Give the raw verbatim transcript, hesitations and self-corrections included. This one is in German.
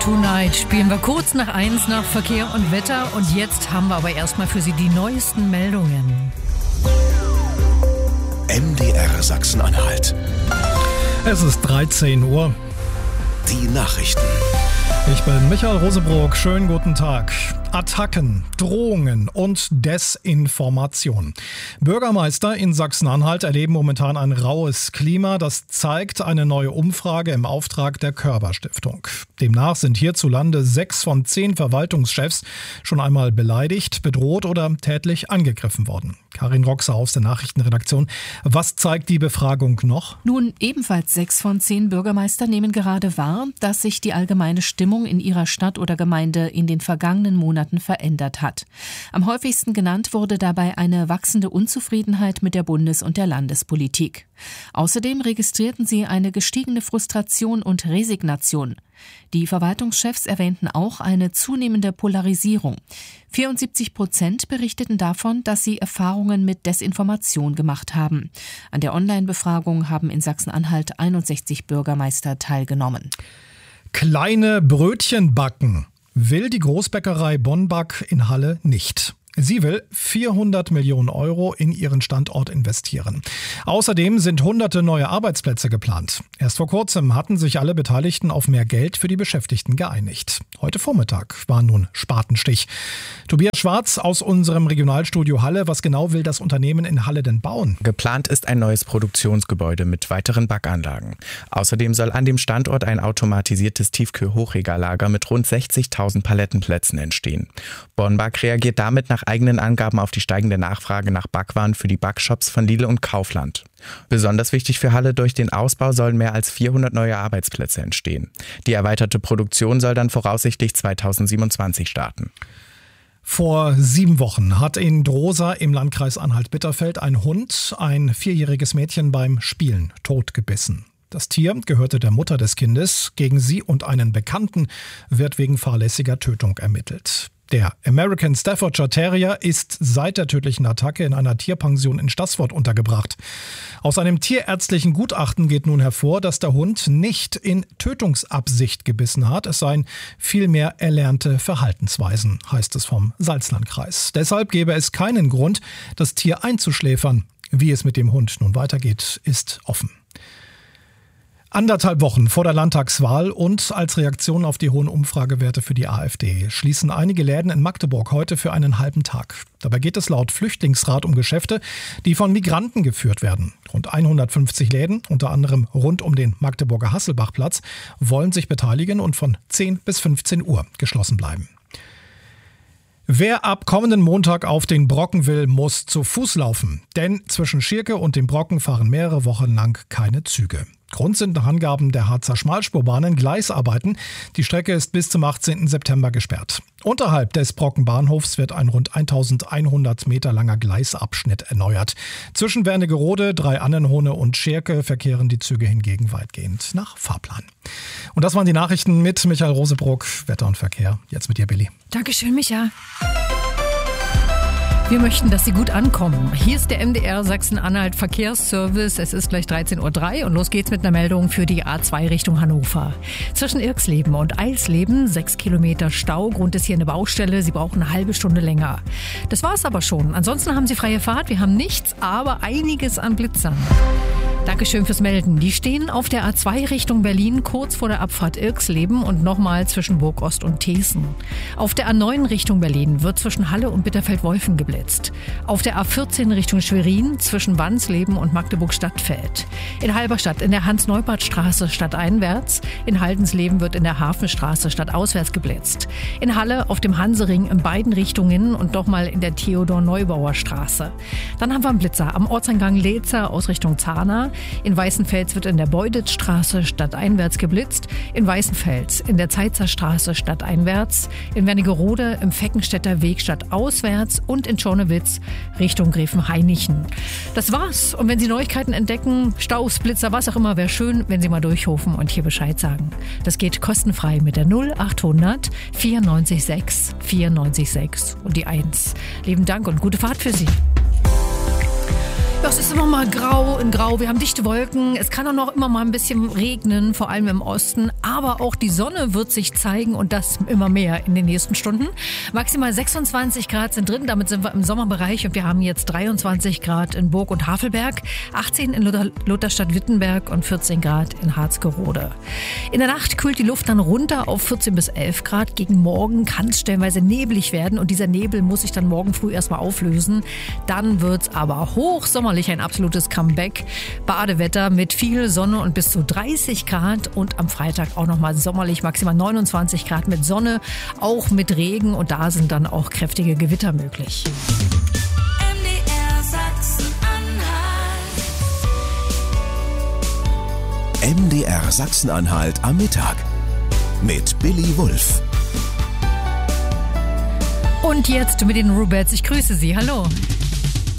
Tonight spielen wir kurz nach eins nach Verkehr und Wetter. Und jetzt haben wir aber erstmal für Sie die neuesten Meldungen. M D R Sachsen-Anhalt. Es ist dreizehn Uhr. Die Nachrichten. Ich bin Michael Rosebrock. Schönen guten Tag. Attacken, Drohungen und Desinformation. Bürgermeister in Sachsen-Anhalt erleben momentan ein raues Klima. Das zeigt eine neue Umfrage im Auftrag der Körber-Stiftung. Demnach sind hierzulande sechs von zehn Verwaltungschefs schon einmal beleidigt, bedroht oder tätlich angegriffen worden. Karin Roxer aus der Nachrichtenredaktion. Was zeigt die Befragung noch? Nun, ebenfalls sechs von zehn Bürgermeister nehmen gerade wahr, dass sich die allgemeine Stimmung in ihrer Stadt oder Gemeinde in den vergangenen Monaten verändert hat. Am häufigsten genannt wurde dabei eine wachsende Unzufriedenheit mit der Bundes- und der Landespolitik. Außerdem registrierten sie eine gestiegene Frustration und Resignation. Die Verwaltungschefs erwähnten auch eine zunehmende Polarisierung. vierundsiebzig Prozent berichteten davon, dass sie Erfahrungen mit Desinformation gemacht haben. An der Online-Befragung haben in Sachsen-Anhalt einundsechzig Bürgermeister teilgenommen. Kleine Brötchen backen will die Großbäckerei Bonback in Halle nicht. Sie will vierhundert Millionen Euro in ihren Standort investieren. Außerdem sind hunderte neue Arbeitsplätze geplant. Erst vor kurzem hatten sich alle Beteiligten auf mehr Geld für die Beschäftigten geeinigt. Heute Vormittag war nun Spatenstich. Tobias Schwarz aus unserem Regionalstudio Halle. Was genau will das Unternehmen in Halle denn bauen? Geplant ist ein neues Produktionsgebäude mit weiteren Backanlagen. Außerdem soll an dem Standort ein automatisiertes Tiefkühl-Hochregallager mit rund sechzigtausend Palettenplätzen entstehen. Bonback reagiert damit nach eigenen Angaben auf die steigende Nachfrage nach Backwaren für die Backshops von Lidl und Kaufland. Besonders wichtig für Halle: durch den Ausbau sollen mehr als vierhundert neue Arbeitsplätze entstehen. Die erweiterte Produktion soll dann voraussichtlich zweitausendsiebenundzwanzig starten. Vor sieben Wochen hat in Drosa im Landkreis Anhalt-Bitterfeld ein Hund ein vierjähriges Mädchen beim Spielen totgebissen. Das Tier gehörte der Mutter des Kindes. Gegen sie und einen Bekannten wird wegen fahrlässiger Tötung ermittelt. Der American Staffordshire Terrier ist seit der tödlichen Attacke in einer Tierpension in Staßfurt untergebracht. Aus einem tierärztlichen Gutachten geht nun hervor, dass der Hund nicht in Tötungsabsicht gebissen hat. Es seien vielmehr erlernte Verhaltensweisen, heißt es vom Salzlandkreis. Deshalb gäbe es keinen Grund, das Tier einzuschläfern. Wie es mit dem Hund nun weitergeht, ist offen. Anderthalb Wochen vor der Landtagswahl und als Reaktion auf die hohen Umfragewerte für die AfD schließen einige Läden in Magdeburg heute für einen halben Tag. Dabei geht es laut Flüchtlingsrat um Geschäfte, die von Migranten geführt werden. Rund hundertfünfzig Läden, unter anderem rund um den Magdeburger Hasselbachplatz, wollen sich beteiligen und von zehn bis fünfzehn Uhr geschlossen bleiben. Wer ab kommenden Montag auf den Brocken will, muss zu Fuß laufen. Denn zwischen Schierke und dem Brocken fahren mehrere Wochen lang keine Züge. Grund sind nach Angaben der Harzer Schmalspurbahnen Gleisarbeiten. Die Strecke ist bis zum achtzehnten September gesperrt. Unterhalb des Brockenbahnhofs wird ein rund eintausendeinhundert Meter langer Gleisabschnitt erneuert. Zwischen Wernigerode, Dreiannenhohne und Schierke verkehren die Züge hingegen weitgehend nach Fahrplan. Und das waren die Nachrichten mit Michael Rosebrock, Wetter und Verkehr. Jetzt mit dir, Billy. Dankeschön, Micha. Wir möchten, dass Sie gut ankommen. Hier ist der M D R Sachsen-Anhalt Verkehrsservice. Es ist gleich dreizehn Uhr drei und los geht's mit einer Meldung für die A zwei Richtung Hannover. Zwischen Irxleben und Eisleben sechs Kilometer Stau. Grund ist hier eine Baustelle. Sie brauchen eine halbe Stunde länger. Das war's aber schon. Ansonsten haben Sie freie Fahrt. Wir haben nichts, aber einiges an Blitzern. Dankeschön fürs Melden. Die stehen auf der A zwei Richtung Berlin kurz vor der Abfahrt Irxleben und nochmal zwischen Burgost und Thesen. Auf der A neun Richtung Berlin wird zwischen Halle und Bitterfeld-Wolfen geblitzt. Auf der A vierzehn Richtung Schwerin zwischen Wansleben und Magdeburg-Stadtfeld. In Halberstadt in der Hans-Neupert-Straße stadteinwärts. In Haldensleben wird in der Hafenstraße stadtauswärts geblitzt. In Halle auf dem Hansering in beiden Richtungen und nochmal in der Theodor-Neubauer-Straße. Dann haben wir einen Blitzer am Ortseingang Leetzer aus Richtung Zahna. In Weißenfels wird in der Beuditzstraße stadteinwärts geblitzt. In Weißenfels in der Zeitzer Straße stadteinwärts. In Wernigerode im Feckenstädter Weg stadtauswärts und in Schornewitz Richtung Gräfenhainichen. Das war's. Und wenn Sie Neuigkeiten entdecken, Staus, Blitzer, was auch immer, wäre schön, wenn Sie mal durchrufen und hier Bescheid sagen. Das geht kostenfrei mit der null achthundert vierundneunzig sechs vierundneunzig sechs und die eins. Lieben Dank und gute Fahrt für Sie. Es ist immer mal grau in grau. Wir haben dichte Wolken. Es kann auch noch immer mal ein bisschen regnen, vor allem im Osten. Aber auch die Sonne wird sich zeigen und das immer mehr in den nächsten Stunden. Maximal sechsundzwanzig Grad sind drin. Damit sind wir im Sommerbereich und wir haben jetzt dreiundzwanzig Grad in Burg und Havelberg, achtzehn in Luther- Lutherstadt-Wittenberg und vierzehn Grad in Harzgerode. In der Nacht kühlt die Luft dann runter auf vierzehn bis elf Grad. Gegen morgen kann es stellenweise neblig werden und dieser Nebel muss sich dann morgen früh erstmal auflösen. Dann wird es aber hochsommerlich. Ein absolutes Comeback. Badewetter mit viel Sonne und bis zu dreißig Grad und am Freitag auch nochmal sommerlich, maximal neunundzwanzig Grad mit Sonne, auch mit Regen und da sind dann auch kräftige Gewitter möglich. M D R Sachsen-Anhalt. M D R Sachsen-Anhalt am Mittag mit Billy Wulff. Und jetzt mit den Rubettes. Ich grüße Sie. Hallo.